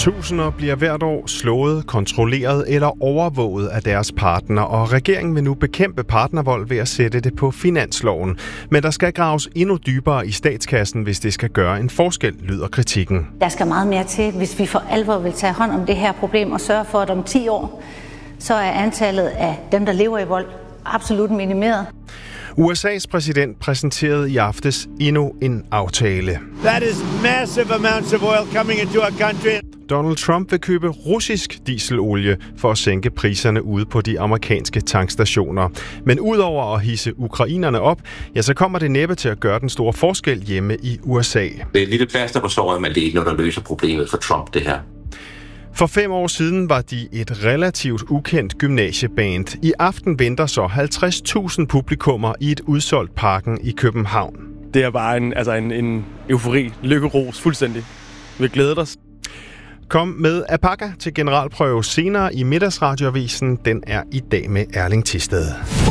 Tusinder bliver hvert år slået, kontrolleret eller overvåget af deres partner, og regeringen vil nu bekæmpe partnervold ved at sætte det på finansloven. Men der skal graves endnu dybere i statskassen, hvis det skal gøre en forskel, lyder kritikken. Der skal meget mere til, hvis vi for alvor vil tage hånd om det her problem og sørge for, at om 10 år, så er antallet af dem, der lever i vold, absolut minimeret. USA's præsident præsenterede i aftes endnu en aftale. That is massive amounts of oil coming into our country. Donald Trump vil købe russisk dieselolie for at sænke priserne ude på de amerikanske tankstationer. Men udover at hisse ukrainerne op, ja, så kommer det næppe til at gøre den store forskel hjemme i USA. Det er et lille plaster på såret, men det er ikke noget, der løser problemet for Trump, det her. For 5 år siden var de et relativt ukendt gymnasieband. I aften venter så 50.000 publikummer i et udsolgt Parken i København. Det er bare en eufori, lykkeros fuldstændig. Vi glæder os. Kom med Apaka til generalprøve senere i Middagsradioavisen. Den er i dag med Erling Thisted.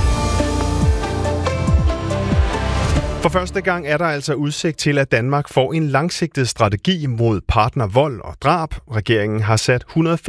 For første gang er der altså udsigt til, at Danmark får en langsigtet strategi mod partnervold og drab. Regeringen har sat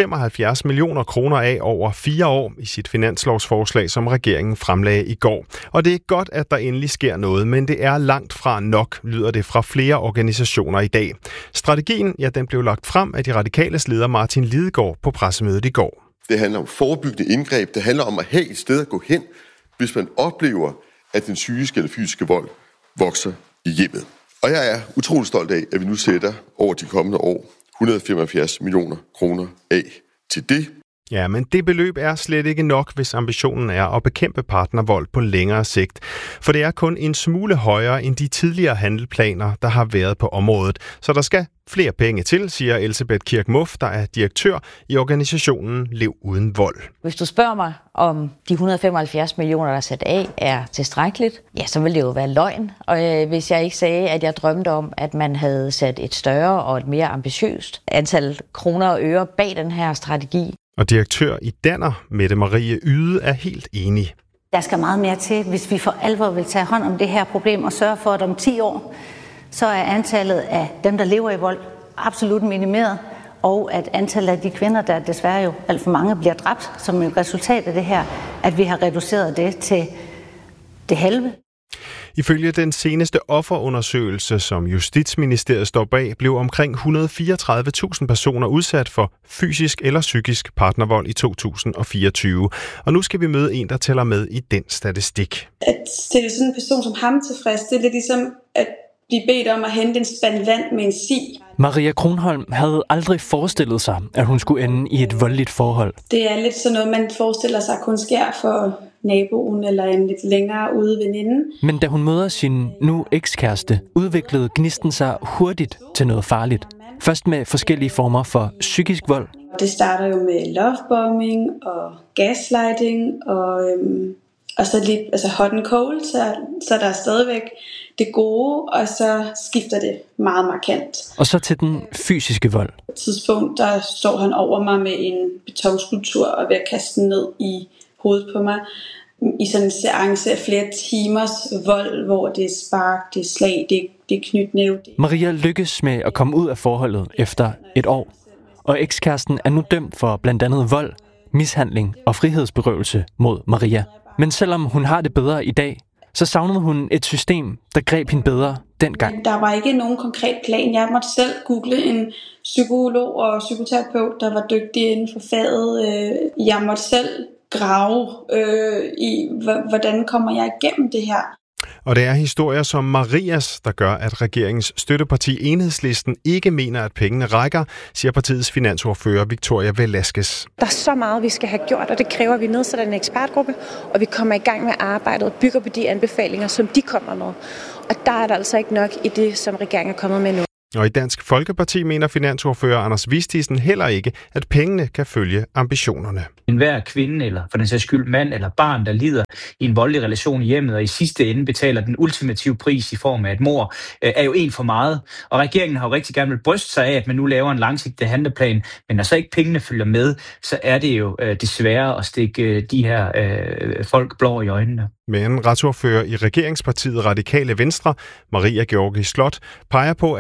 175 millioner kroner af over 4 år i sit finanslovsforslag, som regeringen fremlagde i går. Og det er godt, at der endelig sker noget, men det er langt fra nok, lyder det fra flere organisationer i dag. Strategien, ja, den blev lagt frem af de radikales leder Martin Lidegaard på pressemødet i går. Det handler om forebyggende indgreb. Det handler om at have et sted at gå hen, hvis man oplever, at den psykiske eller fysiske vold vokser i hjemmet. Og jeg er utrolig stolt af, at vi nu sætter over de kommende år 175 millioner kroner af til det. Ja, men det beløb er slet ikke nok, hvis ambitionen er at bekæmpe partnervold på længere sigt. For det er kun en smule højere end de tidligere handleplaner, der har været på området. Så der skal flere penge til, siger Elsebeth Kirk Muff, der er direktør i organisationen Lev Uden Vold. Hvis du spørger mig, om de 175 millioner, der er sat af, er tilstrækkeligt, ja, så vil det jo være løgn. Og hvis jeg ikke sagde, at jeg drømte om, at man havde sat et større og et mere ambitiøst antal kroner og øre bag den her strategi. Og direktør i Danner, Mette Marie Yde, er helt enig. Der skal meget mere til, hvis vi for alvor vil tage hånd om det her problem og sørge for, at om 10 år, så er antallet af dem, der lever i vold, absolut minimeret. Og at antallet af de kvinder, der desværre jo alt for mange bliver dræbt som et resultat af det her, at vi har reduceret det til det halve. Ifølge den seneste offerundersøgelse, som Justitsministeriet står bag, blev omkring 134.000 personer udsat for fysisk eller psykisk partnervold i 2024. Og nu skal vi møde en, der tæller med i den statistik. At stille sådan en person som ham tilfreds, det er lidt ligesom at blive bedt om at hente en spand vand med en si. Maria Kronholm havde aldrig forestillet sig, at hun skulle ende i et voldeligt forhold. Det er lidt sådan noget, man forestiller sig kun sker for naboen eller en lidt længere ude veninde. Men da hun møder sin nu ekskæreste, udviklede gnisten sig hurtigt til noget farligt. Først med forskellige former for psykisk vold. Det starter jo med lovebombing og gaslighting og så lige hot and cold, så der er stadigvæk det gode, og så skifter det meget markant. Og så til den fysiske vold. På et tidspunkt, der står han over mig med en betonskulptur og ved at kaste den ned i hovedet på mig. I sådan en seance af flere timers vold, hvor det er spark, det er slag, det er knytnæve. Maria lykkes med at komme ud af forholdet efter et år. Og ekskæresten er nu dømt for blandt andet vold, mishandling og frihedsberøvelse mod Maria. Men selvom hun har det bedre i dag, så savnede hun et system, der greb hende bedre dengang. Der var ikke nogen konkret plan. Jeg måtte selv google en psykolog og psykoterapeut, der var dygtig inden for faget. Jeg måtte selv grave i, hvordan kommer jeg igennem det her. Og det er historier som Marias, der gør, at regeringens støtteparti Enhedslisten ikke mener, at pengene rækker, siger partiets finansordfører Victoria Velasquez. Der er så meget, vi skal have gjort, og det kræver, at vi nedsætter en ekspertgruppe, og vi kommer i gang med arbejdet og bygger på de anbefalinger, som de kommer med. Og der er der altså ikke nok i det, som regeringen er kommet med nu. Og i Dansk Folkeparti mener finansordfører Anders Vistisen heller ikke, at pengene kan følge ambitionerne. Enhver kvinde, eller for den sags skyld mand eller barn, der lider i en voldelig relation i hjemmet, og i sidste ende betaler den ultimative pris i form af et mord, er jo en for meget. Og regeringen har jo rigtig gerne vil bryste sig af, at man nu laver en langsigtet handleplan, men når så ikke pengene følger med, så er det jo desværre at stikke de her folk blå i øjnene. Men retsordfører i regeringspartiet Radikale Venstre, Maria Georgi Slot, peger på, at det trods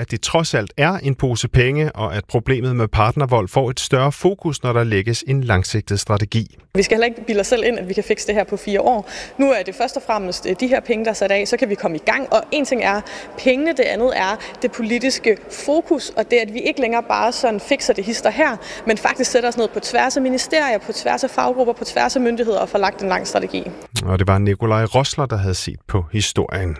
trods alt er en pose penge, og at problemet med partnervold får et større fokus, når der lægges en langsigtet strategi. Vi skal heller ikke bilde os selv ind, at vi kan fikse det her på 4 år. Nu er det først og fremmest de her penge, der er sat af, så kan vi komme i gang. Og en ting er pengene, det andet er det politiske fokus, og det at vi ikke længere bare sådan fikser det hister her, men faktisk sætter os ned på tværs af ministerier, på tværs af faggrupper, på tværs af myndigheder og får lagt en lang strategi. Og det var Nikolaj Rosler, der havde set på historien.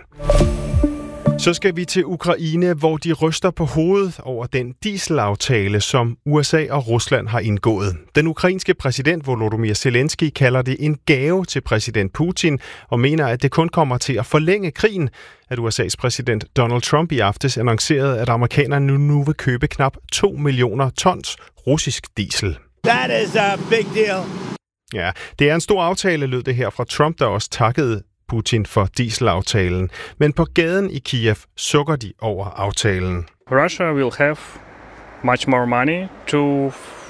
Så skal vi til Ukraine, hvor de ryster på hovedet over den dieselaftale, som USA og Rusland har indgået. Den ukrainske præsident Volodymyr Zelensky kalder det en gave til præsident Putin og mener, at det kun kommer til at forlænge krigen, at USA's præsident Donald Trump i aftes annoncerede, at amerikanerne nu vil købe knap 2 millioner tons russisk diesel. That is a big deal. Ja, det er en stor aftale, lød det her fra Trump, der også takkede Putin for dieselaftalen. Men på gaden i Kiev sukker de over aftalen. Russia will have much more money to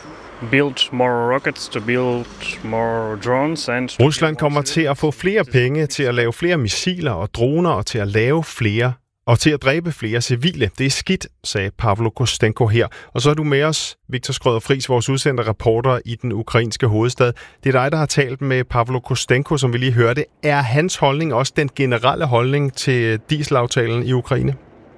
build more rockets, to build more drones and Rusland kommer til at få flere penge til at lave flere missiler og droner og til at lave flere og til at dræbe flere civile. Det er skidt, sagde Pavlo Kostenko her. Og så er du med os, Victor Skrøder Friis, vores udsendte reporter i den ukrainske hovedstad. Det er dig, der har talt med Pavlo Kostenko, som vi lige hørte. Er hans holdning også den generelle holdning til dieselaftalen i Ukraine?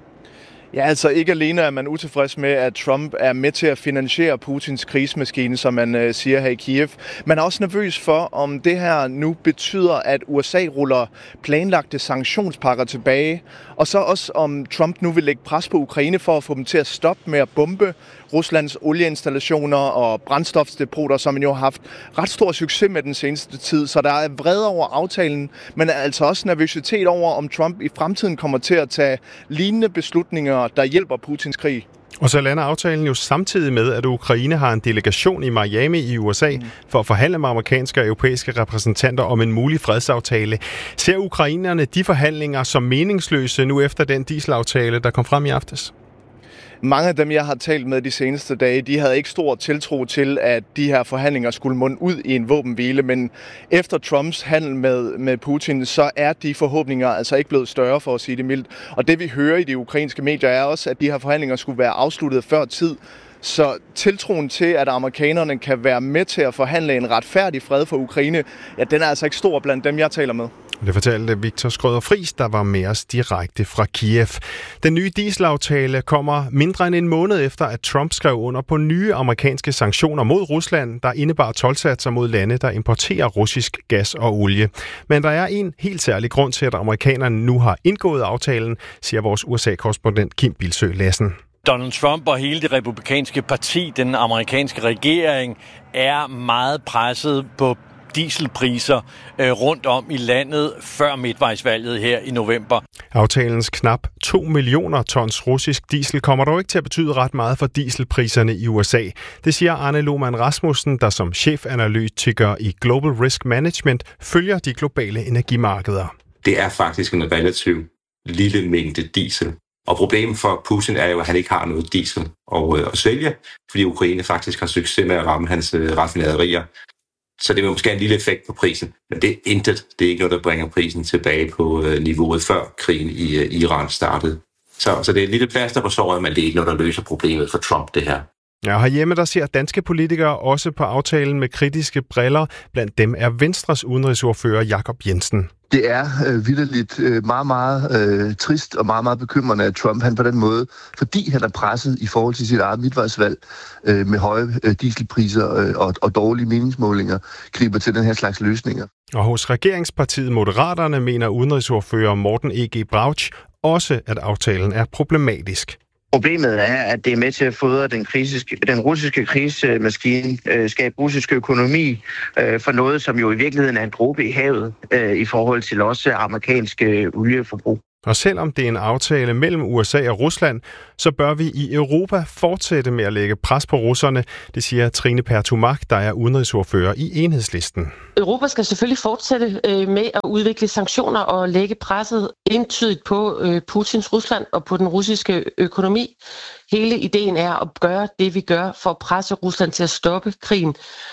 Ja, altså ikke alene er man utilfreds med, at Trump er med til at finansiere Putins krigsmaskine, som man siger her i Kiev. Man er også nervøs for, om det her nu betyder, at USA ruller planlagte sanktionspakker tilbage. Og så også, om Trump nu vil lægge pres på Ukraine for at få dem til at stoppe med at bombe Ruslands olieinstallationer og brændstofsdepoter, som man jo har haft ret stor succes med den seneste tid. Så der er vrede over aftalen, men altså også nervøsitet over, om Trump i fremtiden kommer til at tage lignende beslutninger, der hjælper Putins krig. Og så lander aftalen jo samtidig med, at Ukraine har en delegation i Miami i USA for at forhandle med amerikanske og europæiske repræsentanter om en mulig fredsaftale. Ser ukrainerne de forhandlinger som meningsløse nu efter den dieselaftale, der kom frem i aftes? Mange af dem, jeg har talt med de seneste dage, de havde ikke stor tiltro til, at de her forhandlinger skulle munde ud i en våbenhvile. Men efter Trumps handel med Putin, så er de forhåbninger altså ikke blevet større, for at sige det mildt. Og det vi hører i de ukrainske medier er også, at de her forhandlinger skulle være afsluttet før tid. Så tiltroen til, at amerikanerne kan være med til at forhandle en retfærdig fred for Ukraine, ja, den er altså ikke stor blandt dem, jeg taler med. Det fortalte Victor Skrøder Friis, der var med os direkte fra Kiev. Den nye dieselaftale kommer mindre end en måned efter, at Trump skrev under på nye amerikanske sanktioner mod Rusland, der indebar toldsatser mod lande, der importerer russisk gas og olie. Men der er en helt særlig grund til, at amerikanerne nu har indgået aftalen, siger vores USA-korrespondent Kim Bilsøe Lassen. Donald Trump og hele det republikanske parti, den amerikanske regering, er meget presset på dieselpriser rundt om i landet før midtvejsvalget her i november. Aftalens knap 2 millioner tons russisk diesel kommer dog ikke til at betyde ret meget for dieselpriserne i USA. Det siger Arne Lohmann Rasmussen, der som chefanalytiker i Global Risk Management følger de globale energimarkeder. Det er faktisk en relativt lille mængde diesel. Og problemet for Putin er jo, at han ikke har noget diesel at sælge, fordi Ukraine faktisk har succes med at ramme hans raffinaderier. Så det vil måske en lille effekt på prisen, men det er intet. Det er ikke noget, der bringer prisen tilbage på niveauet før krigen i Iran startede. Så det er et lille plaster på såret, men det er ikke noget, der løser problemet for Trump, det her. Ja, herhjemme der ser danske politikere også på aftalen med kritiske briller. Blandt dem er Venstres udenrigsordfører Jakob Jensen. Det er vitterligt meget, meget trist og meget, meget bekymrende, at Trump han på den måde, fordi han er presset i forhold til sit eget midtvejsvalg med høje dieselpriser og dårlige meningsmålinger, griber til den her slags løsninger. Og hos regeringspartiet Moderaterne mener udenrigsordfører Morten E.G. Brauch også, at aftalen er problematisk. Problemet er, at det er med til at fodre den russiske krigsmaskine, skabe russisk økonomi for noget, som jo i virkeligheden er en dråbe i havet i forhold til også amerikanske olieforbrug. Og selvom det er en aftale mellem USA og Rusland, så bør vi i Europa fortsætte med at lægge pres på russerne, det siger Trine Pertumak, der er udenrigsordfører i Enhedslisten. Europa skal selvfølgelig fortsætte med at udvikle sanktioner og lægge presset entydigt på Putins Rusland og på den russiske økonomi. Hele ideen er at gøre det, vi gør for at presse Rusland til at stoppe krigen,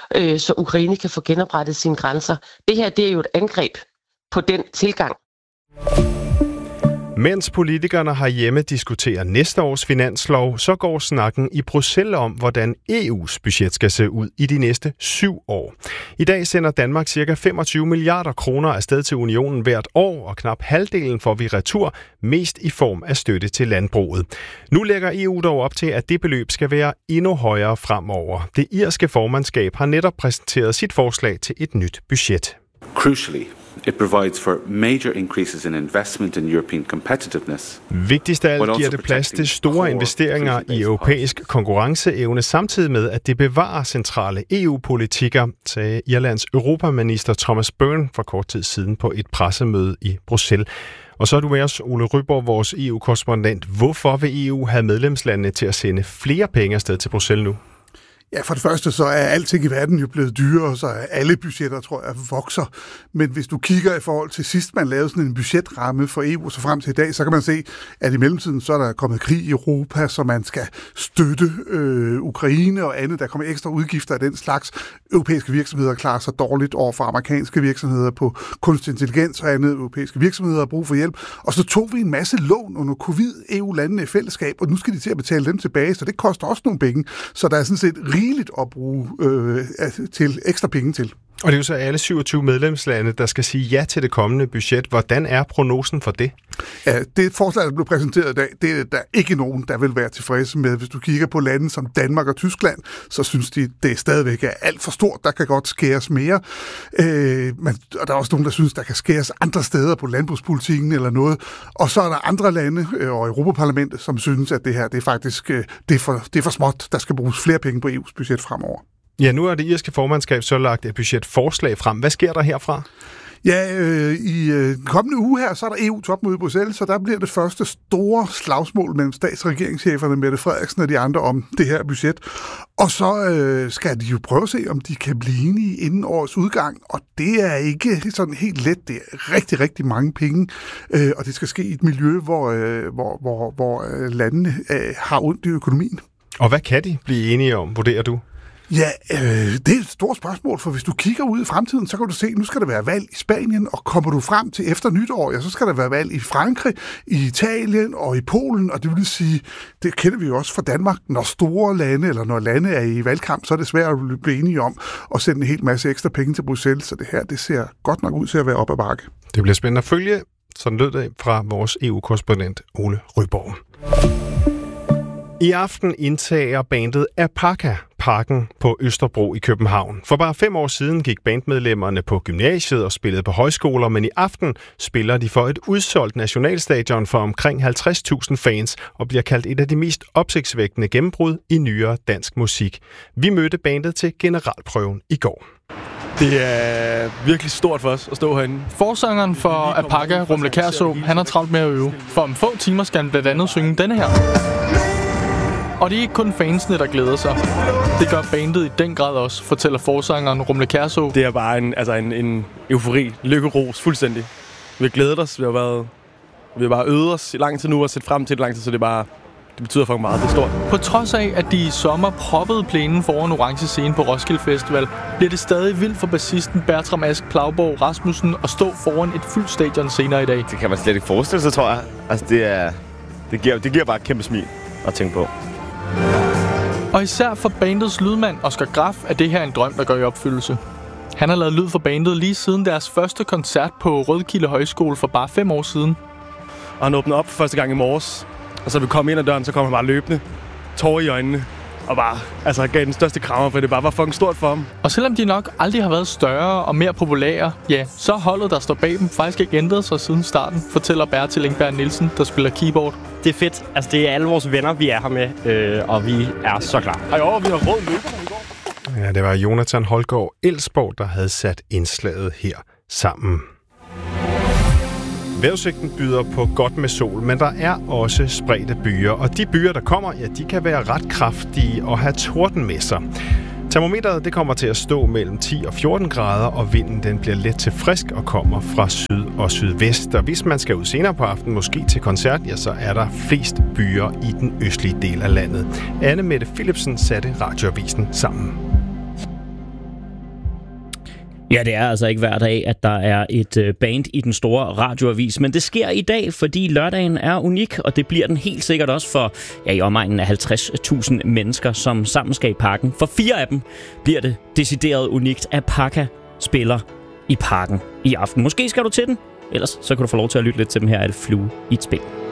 så Ukraine kan få genoprettet sine grænser. Det her det er jo et angreb på den tilgang. Mens politikerne herhjemme diskuterer næste års finanslov, så går snakken i Bruxelles om, hvordan EU's budget skal se ud i de næste 7 år. I dag sender Danmark ca. 25 milliarder kroner afsted til unionen hvert år, og knap halvdelen får vi retur, mest i form af støtte til landbruget. Nu lægger EU dog op til, at det beløb skal være endnu højere fremover. Det irske formandskab har netop præsenteret sit forslag til et nyt budget. Crucially, it provides for major increases in investment in European competitiveness. Vigtigst af alt giver det plads til store investeringer i europæisk konkurrenceevne, samtidig med, at det bevarer centrale EU-politikker, sagde Irlands europaminister Thomas Byrne for kort tid siden på et pressemøde i Bruxelles. Og så er du med os, Ole Ryborg, vores EU-korrespondent. Hvorfor vil EU have medlemslandene til at sende flere penge afsted til Bruxelles nu? Ja, for det første så er alting i verden jo blevet dyrere, så alle budgetter, tror jeg, vokser. Men hvis du kigger i forhold til sidst, man lavede sådan en budgetramme for EU, så frem til i dag, så kan man se, at i mellemtiden så er der kommet krig i Europa, så man skal støtte Ukraine og andet. Der kommer ekstra udgifter af den slags. Europæiske virksomheder klarer sig dårligt over for amerikanske virksomheder på kunstig intelligens og andet. Europæiske virksomheder har brug for hjælp. Og så tog vi en masse lån under covid EU-landene i fællesskab, og nu skal de til at betale dem tilbage, så det koster også nogle penge. Så der er sådan set rigeligt at bruge til ekstra penge til. Og det er jo så alle 27 medlemslande, der skal sige ja til det kommende budget. Hvordan er prognosen for det? Ja, det forslag, der blev præsenteret i dag, det er der ikke nogen, der vil være tilfredse med. Hvis du kigger på lande som Danmark og Tyskland, så synes de, det stadigvæk er alt for stort. Der kan godt skæres mere. Men der er også nogen, der synes, der kan skæres andre steder på landbrugspolitikken eller noget. Og så er der andre lande og Europaparlamentet, som synes, at det her det er faktisk det er for småt. Der skal bruges flere penge på EU's budget fremover. Ja, nu er det irske formandskab så lagt et budgetforslag frem. Hvad sker der herfra? Ja, i kommende uge her, så er der EU-topmøde i Bruxelles, så der bliver det første store slagsmål mellem stats- og regeringscheferne Mette Frederiksen og de andre om det her budget. Og så skal de jo prøve at se, om de kan blive enige inden årets udgang, og det er ikke sådan helt let. Det er rigtig, rigtig mange penge, og det skal ske i et miljø, hvor landene har ondt i økonomien. Og hvad kan de blive enige om, vurderer du? Ja, det er et stort spørgsmål, for hvis du kigger ud i fremtiden, så kan du se, at nu skal der være valg i Spanien, og kommer du frem til efter nytår, ja, så skal der være valg i Frankrig, i Italien og i Polen, og det vil sige, det kender vi jo også fra Danmark, når store lande, eller når lande er i valgkamp, så er det svært at blive enige om at sende en hel masse ekstra penge til Bruxelles, så det her, det ser godt nok ud til at være op ad bakke. Det bliver spændende at følge, sådan lød det fra vores EU-korrespondent Ole Ryborg. I aften indtager bandet Apaka Parken på Østerbro i København. For bare 5 år siden gik bandmedlemmerne på gymnasiet og spillede på højskoler, men i aften spiller de for et udsolgt nationalstadion for omkring 50.000 fans og bliver kaldt et af de mest opsigtsvækkende gennembrud i nyere dansk musik. Vi mødte bandet til generalprøven i går. Det er virkelig stort for os at stå herinde. Forsangeren for Apaka, Rumle Kærså, han har travlt med at øve. For om få timer skal han blandt andet synge denne her. Og det er ikke kun fansene, der glæder sig. Det gør bandet i den grad også, fortæller forsangeren Rumle Kærså. Det er bare en eufori, lykkeros, fuldstændig. Vi har glædet os, vi har bare øvet os i lang tid nu og set frem til det lang tid, så det betyder for meget, det er stort. På trods af, at de i sommer proppede plænen foran orange scene på Roskilde Festival, bliver det stadig vildt for bassisten Bertram Ask Plagborg Rasmussen at stå foran et fyldt stadion senere i dag. Det kan man slet ikke forestille sig, tror jeg. Altså, det giver bare et kæmpe smil at tænke på. Og især for bandets lydmand Oscar Graf er det her en drøm, der går i opfyldelse. Han har lavet lyd for bandet lige siden deres første koncert på Rødkilde Højskole for bare 5 år siden. Og han åbnede op for første gang i morges, og så vi kom ind ad døren, så kom han bare løbende, tårer i øjnene, og bare gav den største krammer, for det bare var fucking stort for ham. Og selvom de nok aldrig har været større og mere populære, ja, så holdet, der står bag dem, faktisk ikke ændret sig siden starten, fortæller Bertil Engberg Nielsen, der spiller keyboard. Det er fedt. Altså, det er alle vores venner, vi er her med, og vi er så klar. Og vi har rød løberne i går. Ja, det var Jonathan Holgaard Elsborg, der havde sat indslaget her sammen. Vejrudsigten byder på godt med sol, men der er også spredte byer, og de byer, der kommer, ja, de kan være ret kraftige og have torden med sig. Termometeret det kommer til at stå mellem 10 og 14 grader, og vinden den bliver let til frisk og kommer fra syd og sydvest. Og hvis man skal ud senere på aftenen, måske til koncert, ja, så er der flest byer i den østlige del af landet. Anne Mette Philipsen satte Radioavisen sammen. Ja, det er altså ikke hver dag, at der er et band i den store radioavis, men det sker i dag, fordi lørdagen er unik, og det bliver den helt sikkert også for i omegnen af 50.000 mennesker, som sammen skal i Parken. For 4 af dem bliver det decideret unikt, at Pakka spiller i Parken i aften. Måske skal du til den, ellers så kan du få lov til at lytte lidt til dem her, at Flue i et spil.